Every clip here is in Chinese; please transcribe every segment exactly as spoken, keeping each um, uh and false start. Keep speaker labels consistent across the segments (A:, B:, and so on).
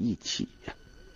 A: 一起呀。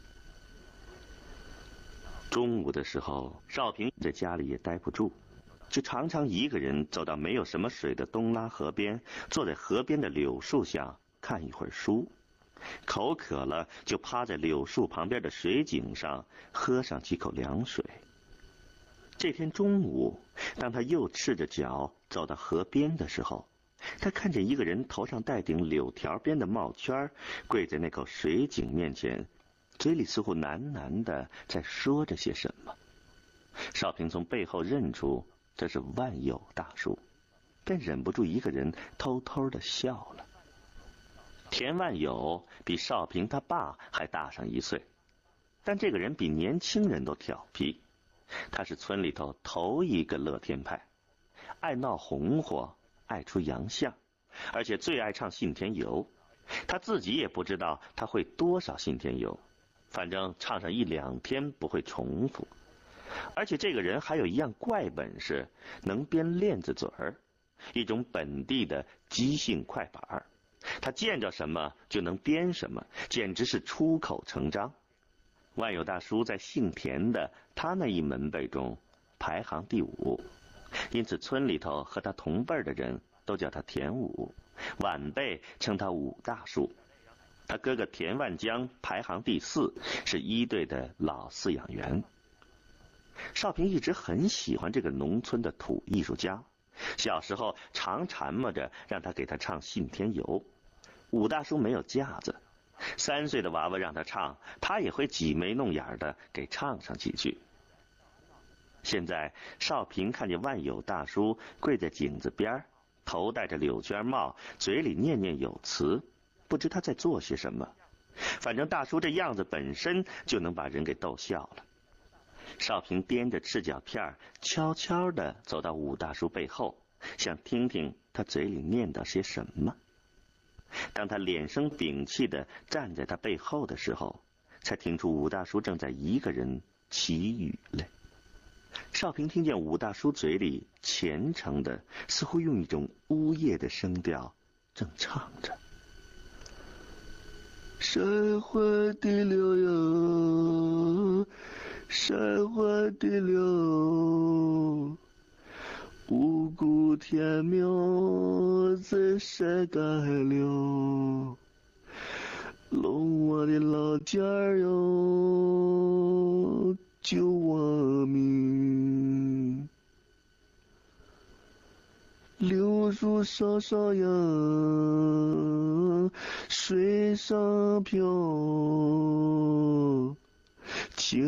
A: 中午的时候，少平在家里也待不住，就常常一个人走到没有什么水的东拉河边，坐在河边的柳树下看一会儿书，口渴了就趴在柳树旁边的水井上喝上几口凉水。这天中午，当他又赤着脚走到河边的时候，他看见一个人头上戴顶柳条边的帽圈，跪在那口水井面前，嘴里似乎喃喃地在说着些什么。少平从背后认出这是万有大叔，便忍不住一个人偷偷地笑了。田万有比少平他爸还大上一岁，但这个人比年轻人都调皮。他是村里头头一个乐天派，爱闹红火，爱出洋相，而且最爱唱信天游。他自己也不知道他会多少信天游，反正唱上一两天不会重复。而且这个人还有一样怪本事，能编链子嘴儿，一种本地的即兴快板儿。他见着什么就能编什么，简直是出口成章。万有大叔在姓田的他那一门辈中排行第五，因此村里头和他同辈的人都叫他田五，晚辈称他武大叔。他哥哥田万江排行第四，是一队的老饲养员。少平一直很喜欢这个农村的土艺术家，小时候常缠磨着让他给他唱信天游。武大叔没有架子，三岁的娃娃让他唱，他也会挤眉弄眼的给唱上几句。现在少平看见万有大叔跪在井子边，头戴着柳圈帽，嘴里念念有词，不知他在做些什么。反正大叔这样子本身就能把人给逗笑了。少平掂着赤脚片，悄悄地走到武大叔背后，想听听他嘴里念叨些什么。当他脸生屏气地站在他背后的时候，才听出武大叔正在一个人祈雨嘞。少平听见武大叔嘴里虔诚的，似乎用一种呜咽的声调正唱着：山花的柳哟，山花的柳，五谷田苗在山干柳，龙我的老家哟，救我命。柳树稍稍扬，水上漂，